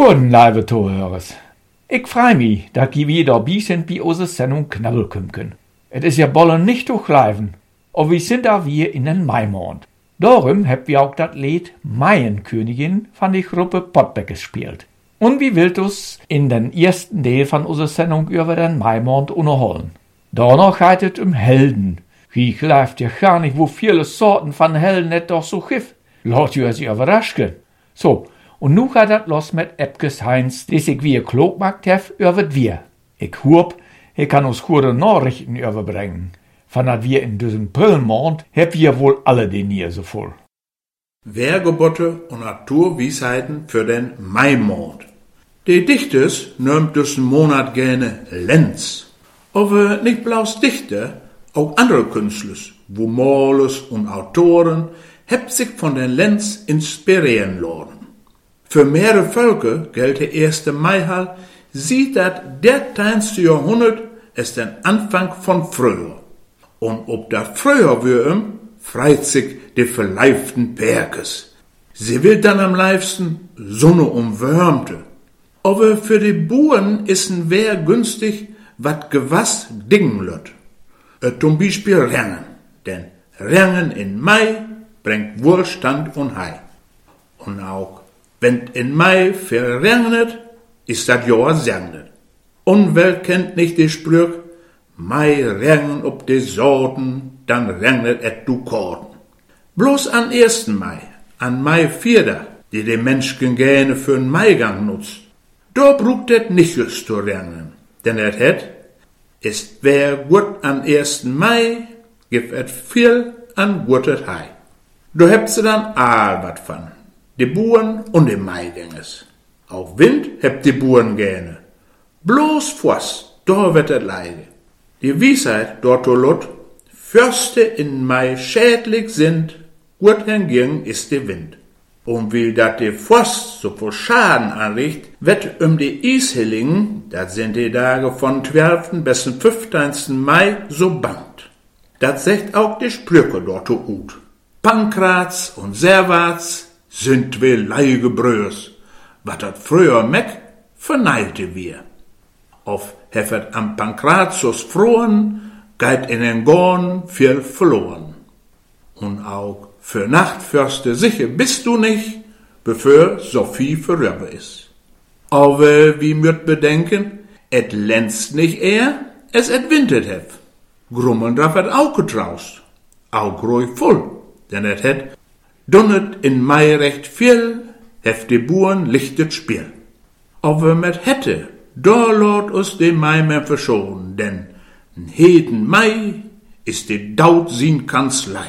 Guten, liebe Zuhörers. Ich freu mich, dass wir wieder dabei sind bei unserer Sendung Knabbelkümken. Es ist ja bollen nicht durchleiven, aber wir sind da wir in den Maimond. Darum habt wir auch das Lied Maienkönigin von der Gruppe Pottbeck gespielt. Und wie wild uns in den ersten Teil von unserer Sendung über den Maimond unterholen. Danach geht es Helden. Wie glaubt ihr gar nicht, wo viele Sorten von Helden es doch so gibt. Lass ihr sich überraschen. So, und nu geht das los mit Epkes Heinz, die sich wie klug macht hef über wir. Ich hoop, er kann uns gute Nachrichten überbringen. Von dat wir in diesem Brillenmond heb wir wohl alle den hier so voll. Wehrgebote und Naturweisheiten für den Maimond. Die Dichters nimmt diesen Monat gerne Lenz. Aber nicht bloß Dichter, auch andere Künstler, wo Malers und Autoren, hebt sich von den Lenz inspirieren lassen. Für mehrere Völker gilt der 1. Maihal, sieht das 13. Jahrhundert als den Anfang von früher. Und ob da früher würm, freit sich die verleiften Perkes. Sie will dann am liebsten Sonne umwärmte. Aber für die Buren ist ein Wehr günstig, wat Gewass dingen lüt. Zum Beispiel Rangen, denn Rangen in Mai bringt Wohlstand und Heil. Und auch wenn in Mai viel regnet, ist das Jahr segnet. Und wer kennt nicht die Sprüch, Mai regnen ob die Sorten, dann regnet et du Korten. Bloß an 1. Mai, an Mai 4., die Menschen gerne für den Maigang nutzt, da brucht et nicht just zu regnen, denn et het, ist wer gut an 1. Mai, gibt et viel an gutet Hei. Da hebt sie dann all wat von, die Buren und die Maigänges. Auch Wind hebt die Buren gerne. Bloß Frost, da wird et leide. Die Weisheit dort lot, Fürste in Mai schädlich sind, gut hingegen ist der Wind. Und weil dat die Frost so viel Schaden anricht, wird die Eishillingen, das sind die Tage von 12. bis zum 15. Mai, so bangt. Das sagt auch die Sprüche dort gut. Pankrats und Servats sind wir Leigebrös. Wat dat früher meck, verneilte wir. Auf heffet am Pankratius frohen, geit in den Gorn viel verloren. Und auch für Nachtförste sicher bist du nicht, bevor Sophie vorüber ist. Aber wie mürt bedenken, et lenzt nicht es et wintet hef. Grummeln darf et auch getraust, auch ruhig voll, denn et het dunnet in Mai recht viel, hef die Buren lichtet Spiel. Aber mit hätte, da lot us de Mai mehr verschonen, denn n heden Mai ist die Daut sin Kanzlei.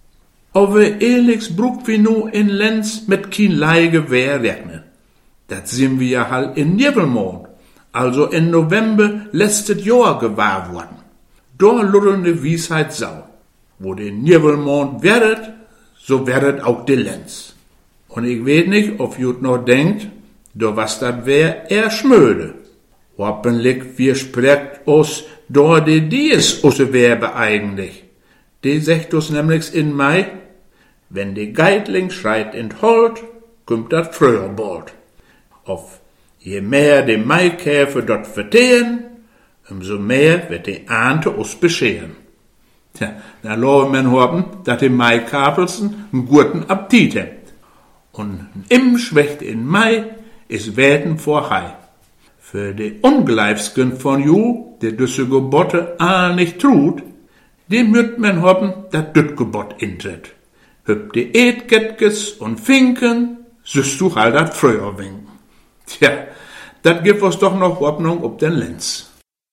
Aber ehrlichs brucht wie nu in Lenz mit kein Leihgewehr rechnen. Dat sind wir ja halt in Nebelmond, also in November letztes Jahr gewahr worden. Da lurrende Weisheit sau. Wo der Nebelmond werdet, so werdet auch die Lenz. Und ich weet nicht, ob jut noch denkt, da was dat wär schmöde. Hoppentlich, wir sprecht uns da die dies usse Werbe eigentlich. Die sagt uns nämlich in Mai, wenn die Geitling schreit in Holt, kommt dat früher bald. Auf je mehr die Maikäfer dort vertehen, umso mehr wird die Ernte uns bescheren. Tja, da lohnt man hoffen, dass die Maikapelsen einen guten Appetit habt. Und im Schwächt in Mai ist Werden vor Hei. Für die Ungleifsken von ju, der düsse Gebote all nicht trut, die müt man hoffen, dass düt Gebot intritt. Hüb die Edgetkes und Finken, süßt du halt dat früher winken. Tja, dat gibt uns doch noch Hoffnung ob den Lenz.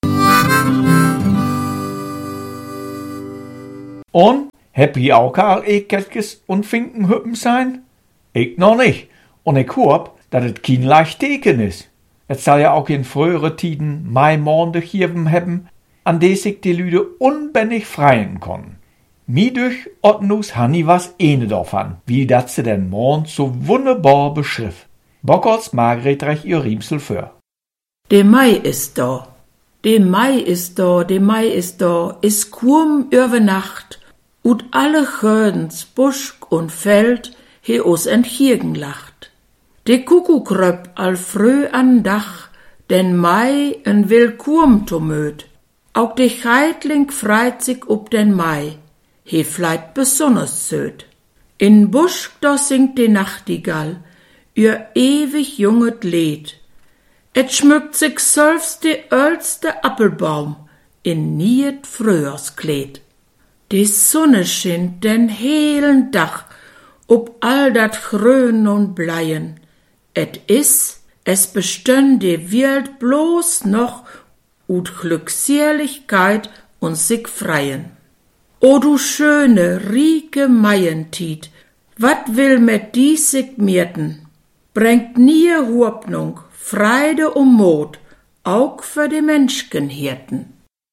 Und, heb je auch all Edgetkes und Finken hüppen sein? Ich noch nicht. Und ich hoop, dass es kein leicht Teken ist. Es soll ja auch in frühere Tiden Maimonde Hirben hebben, an die sich die Lüde unbändig freien konnten. Miedurch Ottenus Hanni was davon, wie dat se den Mond so wunderbar beschrift. Bockholz Margret recht ihr Riemsel für. De Mai ist da. De Mai ist da, de Mai ist da, is kurm über Nacht, ut alle Chödens, Busch und Feld, he us enthiegen lacht. De Kuckuck röp al früh an Dach, den Mai en Willkomm tomöt. Auch de Geitling freit sich ob den Mai, he fleit besonders söt. In Busch da singt de Nachtigall, ihr ewig junget Lied. Et schmückt sich selbst de ölste Appelbaum in niet Frühjahrskleed. Die Sonne schint den heelen Dach ob all dat Grün und Bleien. Es bestönn de Welt bloß noch ut Glückseligkeit und sich freien. O du schöne, rieke Maientied, wat will mit dies sich mirten? Bringt nie Hoffnung, Freude und Mut, auch für die Menschenhirten.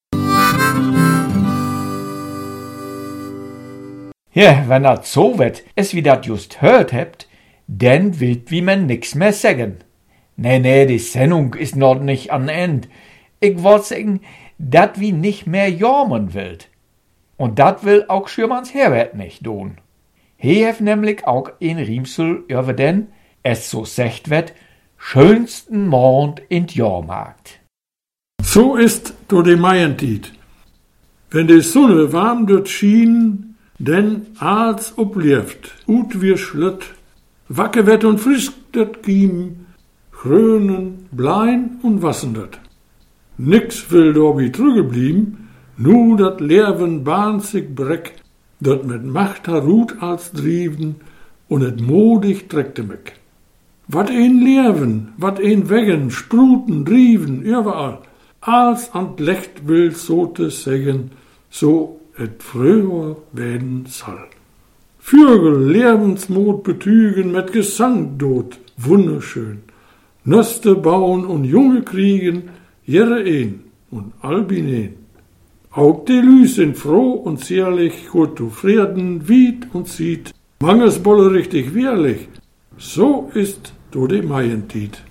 Ja, wenn dat so wird, es wie dat just hört hebt, denn willt wie man nix mehr sagen. Nee, die Sendung ist noch nicht an End. Ich wollt sagen, dat wie nicht mehr jammen willt. Und dat will auch Schürmanns Herbert nicht tun. He hef nämlich auch in Riemsel über den, es so secht wird, schönsten Mond in Jahrmarkt. So ist do de Maientied. Wenn die Sonne warm dort schien, denn als oblieft, ut wir schlött, wacke wett und frisch dat kiem, grönen, blein und wassen dat. Nix will do wie trügeblieben, nu dat Lerven bahnt sich breck, dat mit Macht harut als driven und et modig treckte meck. Wat een Lerven, wat een Weggen, spruten, driven, überall, als an Lecht will so te sägen, so et früher werden soll. Vögel Lebensmut betügen mit Gesang dort, wunderschön. Nöste bauen und Junge kriegen, jere een und albineen. Auch die Lüs sind froh und zierlich, gut zufrieden, wied und sieht, manges bolle richtig wehrlich. So ist do de Maientied.